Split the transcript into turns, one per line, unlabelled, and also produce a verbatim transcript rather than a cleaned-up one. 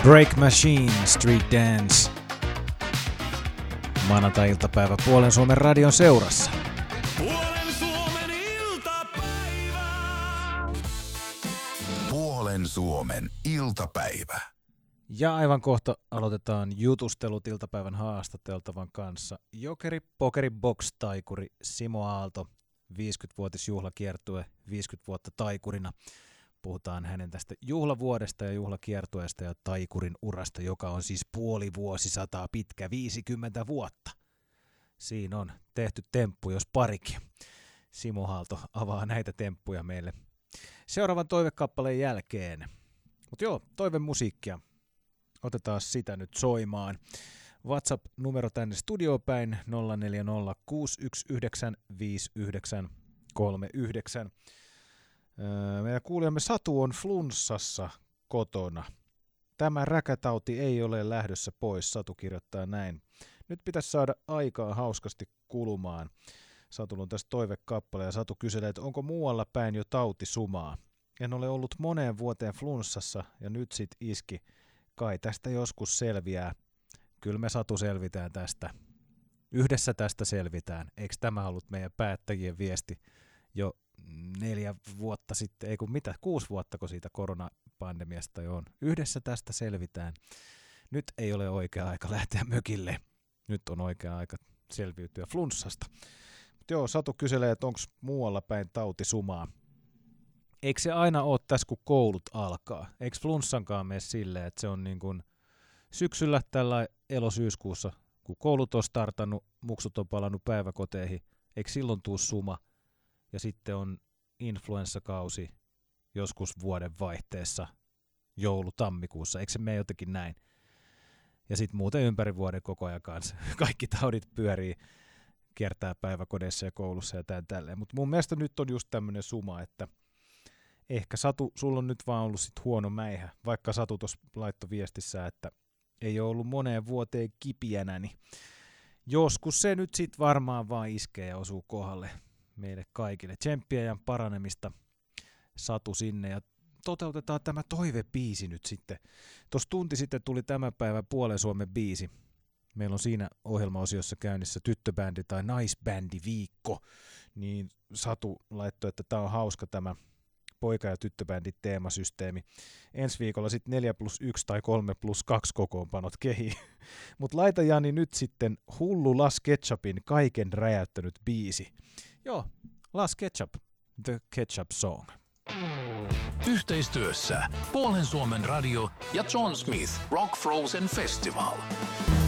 Break Machine, Street Dance. Maanantai-iltapäivä Puolen Suomen radion seurassa.
Puolen Suomen iltapäivä.
Puolen Suomen iltapäivä.
Ja aivan kohta aloitetaan jutustelut iltapäivän haastateltavan kanssa. Jokeri, pokeri, box-taikuri Simo Aalto, viisikymmenvuotisjuhlakiertue, viisikymmentä vuotta taikurina. Puhutaan hänen tästä juhlavuodesta ja juhlakiertueesta ja taikurin urasta, joka on siis puoli vuosisataa pitkä, viisikymmentä vuotta. Siinä on tehty temppu, jos parikin. Simo Aalto avaa näitä temppuja meille seuraavan toivekappaleen jälkeen. Mutta joo, toivemusiikkia. Otetaan sitä nyt soimaan. WhatsApp-numero tänne studiopäin nolla neljä nolla kuusi yksi yhdeksän viisi yhdeksän kolme yhdeksän. Meidän kuulijamme Satu on flunssassa kotona. Tämä räkätauti ei ole lähdössä pois, Satu kirjoittaa näin. Nyt pitäisi saada aikaa hauskasti kulumaan. Satulla on tässä toivekappale ja Satu kyselee, että onko muualla päin jo tauti sumaa. En ole ollut moneen vuoteen flunssassa ja nyt sit iski. Kai tästä joskus selviää. Kyllä me Satu selvitään tästä. Yhdessä tästä selvitään. Eikö tämä ollut meidän päättäjien viesti jo neljä vuotta sitten, ei kun mitä, kuusi vuottako siitä koronapandemiasta jo on. Yhdessä tästä selvitään. Nyt ei ole oikea aika lähteä mökille. Nyt on oikea aika selviytyä flunssasta. Mutta joo, Satu kyselee, että onko muualla päin tauti sumaa. Eikö se aina ole tässä, kun koulut alkaa? Eikö flunssankaan mene silleen, että se on niin kuin syksyllä tällä elosyyskuussa, kun koulut on startannut, muksut on palannut päiväkoteihin, eikö silloin tuu suma? Ja sitten on influenssakausi joskus vuoden vaihteessa joulu-tammikuussa. Eikö se mene jotenkin näin? Ja sitten muuten ympäri vuoden koko ajan kanssa. Kaikki taudit pyörii, kiertää päiväkodeissa ja koulussa ja tän tälleen. Mutta mun mielestä nyt on just tämmöinen suma, että ehkä Satu, sulla on nyt vaan ollut sit huono mäihä. Vaikka Satu tuossa laittoi viestissä, että ei ole ollut moneen vuoteen kipiänä, niin joskus se nyt sit varmaan vaan iskee ja osuu kohdalle. Meille kaikille. Tsemppiä ja paranemista, Satu sinne, ja toteutetaan tämä toivebiisi nyt sitten. Tuossa tunti sitten tuli tämän päivän Puolen Suomen biisi. Meillä on siinä ohjelmaosiossa käynnissä tyttöbändi tai naisbändi viikko, niin Satu laittoi, että tämä on hauska tämä poika- ja tyttöbändin teemasysteemi. Ensi viikolla sitten neljä plus yksi tai kolme plus kaksi kokoonpanot kehiin. Mutta laita Jani nyt sitten hullu Las Ketchupin kaiken räjäyttänyt biisi. Joo, Las Ketchup, The Ketchup Song.
Yhteistyössä Puolen Suomen radio ja John Smith Rock Frozen Festival.